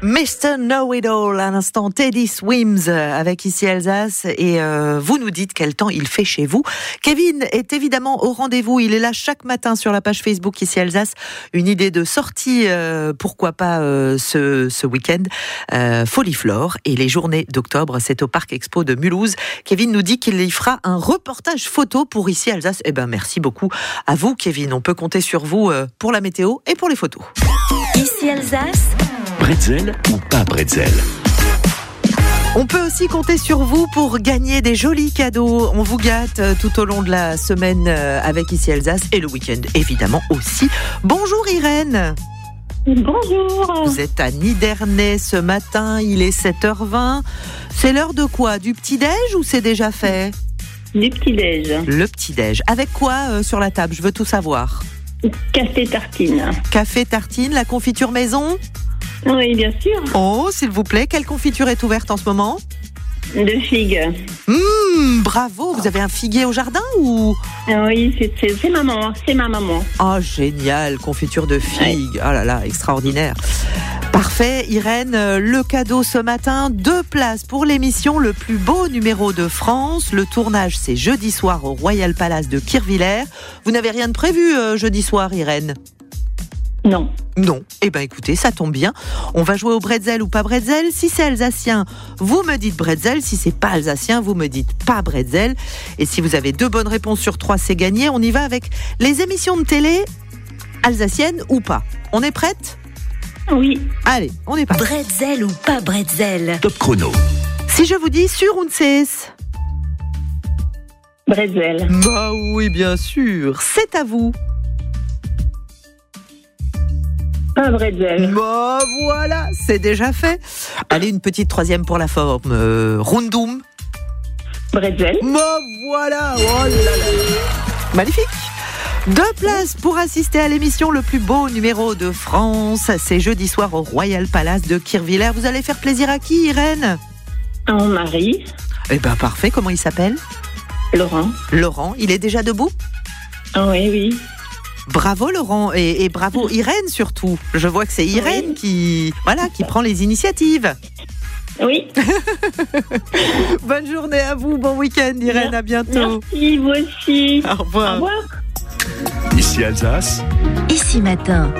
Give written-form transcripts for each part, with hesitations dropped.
Mr. Know-It-All, à l'instant Teddy Swims avec Ici Alsace et vous nous dites quel temps il fait chez vous. Kevin est évidemment au rendez-vous, il est là chaque matin sur la page Facebook Ici Alsace. Une idée de sortie, pourquoi pas ce week-end, Foliflore et les journées d'octobre, c'est au Parc Expo de Mulhouse. Kevin nous dit qu'il y fera un reportage photo pour Ici Alsace. Eh ben merci beaucoup à vous Kevin, on peut compter sur vous pour la météo et pour les photos. Ici Alsace. Bretzel ou pas bretzel? On peut aussi compter sur vous pour gagner des jolis cadeaux. On vous gâte tout au long de la semaine avec Ici Alsace et le week-end évidemment aussi. Bonjour Irène. Bonjour. Vous êtes à Nidernais ce matin, il est 7h20. C'est l'heure de quoi? Du petit-déj ou c'est déjà fait? Du petit-déj. Le petit-déj. Avec quoi sur la table? Je veux tout savoir. Café tartine. Café tartine, la confiture maison? Oui, bien sûr. Oh, s'il vous plaît, quelle confiture est ouverte en ce moment? De figues. Bravo, vous avez un figuier au jardin ou? Oui, c'est ma maman. C'est ma maman. Oh, génial, confiture de figues. Oui. Oh là là, extraordinaire. Parfait, Irène, le cadeau ce matin, 2 places pour l'émission Le plus beau numéro de France. Le tournage, c'est jeudi soir au Royal Palace de Kirchwiller. Vous n'avez rien de prévu jeudi soir, Irène? Non. Non. Eh ben écoutez, ça tombe bien. On va jouer au bretzel ou pas bretzel. Si c'est alsacien, vous me dites bretzel. Si c'est pas alsacien, vous me dites pas bretzel. Et si vous avez 2 bonnes réponses sur 3, c'est gagné. On y va avec les émissions de télé alsaciennes ou pas. On est prête? Oui. Allez, on est parti. Bretzel ou pas bretzel? Top chrono. Si je vous dis sur und c'est? Bretzel. Bah oui, bien sûr. C'est à vous. Pas bretzel. Bah voilà, c'est déjà fait. Allez, une petite troisième pour la forme. Rundum. Bretzel. Bah voilà. Oh là là. Magnifique. 2 places pour assister à l'émission Le plus beau numéro de France. C'est jeudi soir au Royal Palace de Kirchwiller. Vous allez faire plaisir à qui, Irène? À mon mari. Eh ben parfait. Comment il s'appelle? Laurent. Laurent. Il est déjà debout? Oui, oui. Bravo Laurent et bravo Irène surtout. Je vois que c'est Irène qui prend les initiatives. Oui. Bonne journée à vous, bon week-end Irène, Merci. à bientôt. Merci, vous aussi. Au revoir. Au revoir. Ici Alsace. Ici matin.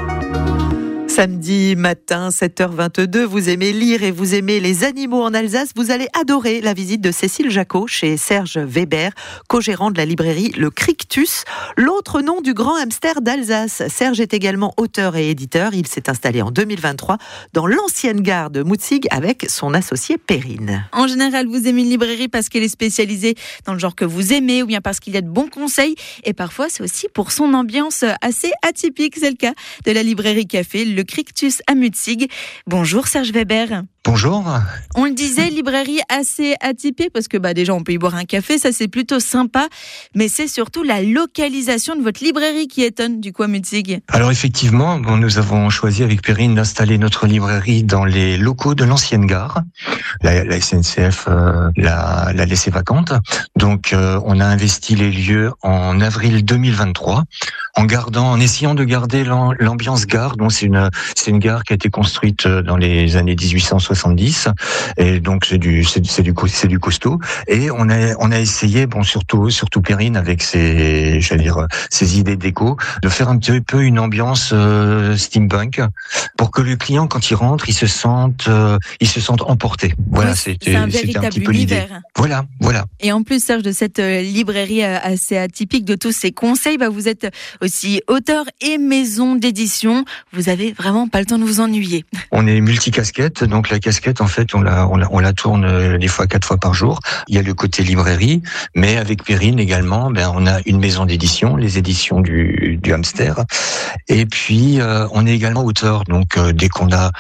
Samedi matin, 7h22, vous aimez lire et vous aimez les animaux en Alsace, vous allez adorer la visite de Cécile Jacot chez Serge Weber, co-gérant de la librairie Le Crictus, l'autre nom du grand hamster d'Alsace. Serge est également auteur et éditeur, il s'est installé en 2023 dans l'ancienne gare de Mutzig avec son associé Perrine. En général, vous aimez une librairie parce qu'elle est spécialisée dans le genre que vous aimez ou bien parce qu'il y a de bons conseils et parfois c'est aussi pour son ambiance assez atypique, c'est le cas de la librairie café Le Crictus à Mutzig. Bonjour Serge Weber. Bonjour. On le disait, librairie assez atypique parce que déjà on peut y boire un café, ça c'est plutôt sympa, mais c'est surtout la localisation de votre librairie qui étonne du coup à Mutzig. Alors effectivement, nous avons choisi avec Perrine d'installer notre librairie dans les locaux de l'ancienne gare. La SNCF l'a laissée vacante. Donc on a investi les lieux en avril 2023 en essayant de garder l'ambiance gare. Donc c'est une gare qui a été construite dans les années 1870 et donc c'est du costaud. Et on a essayé, surtout Perrine avec ses idées déco, de faire un petit peu une ambiance steampunk pour que le client quand il rentre, il se sente emporté. Voilà, oui, c'est un petit peu l'idée. Voilà. Et en plus, Serge, de cette librairie assez atypique, de tous ces conseils, vous êtes aussi auteur et maison d'édition. Vous avez vraiment pas le temps de vous ennuyer. On est multicasquette, donc la casquette, en fait, on la tourne des fois 4 fois par jour. Il y a le côté librairie, mais avec Perrine également, on a une maison d'édition, les éditions du hamster. Et puis, on est également auteur, donc dès qu'on a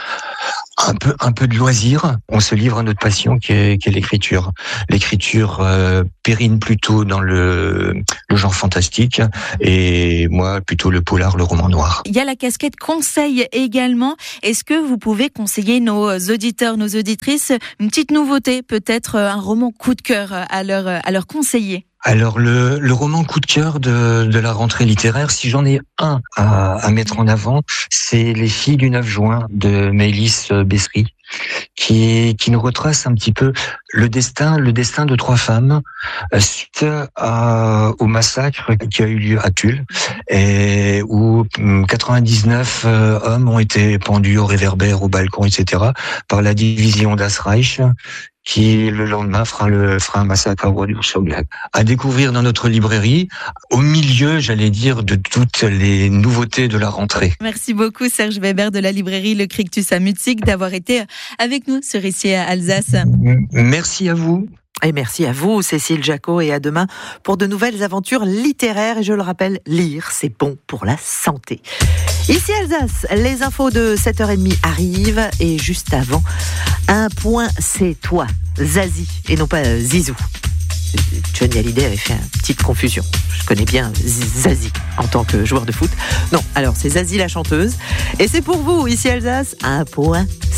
un peu de loisir, on se livre à notre passion qui est l'écriture. L'écriture, Perrine plutôt dans le genre fantastique et moi plutôt le polar, le roman noir. Il y a la casquette conseil également. Est-ce que vous pouvez conseiller nos auditeurs, nos auditrices une petite nouveauté, peut-être un roman coup de cœur à leur conseiller? Alors le roman coup de cœur de la rentrée littéraire, si j'en ai un à mettre en avant, c'est Les filles du 9 juin de Maëlys Bessery, qui nous retrace un petit peu le destin de 3 femmes suite au massacre qui a eu lieu à Tulle, et où 99 hommes ont été pendus au réverbère, au balcon, etc. par la division Das Reich, qui le lendemain fera un massacre à Ouadou-sur-Glane. À découvrir dans notre librairie, au milieu, j'allais dire, de toutes les nouveautés de la rentrée. Merci beaucoup Serge Weber de la librairie Le Crictus à Mutzig d'avoir été avec nous sur Ici à Alsace. Merci à vous. Et merci à vous, Cécile Jacot, et à demain pour de nouvelles aventures littéraires. Et je le rappelle, lire, c'est bon pour la santé. Ici Alsace, les infos de 7h30 arrivent, et juste avant, un point, c'est toi, Zazie, et non pas Zizou. Johnny Hallyday avait fait une petite confusion. Je connais bien Zazie en tant que joueur de foot. Non, alors c'est Zazie la chanteuse. Et c'est pour vous, ici Alsace, un point,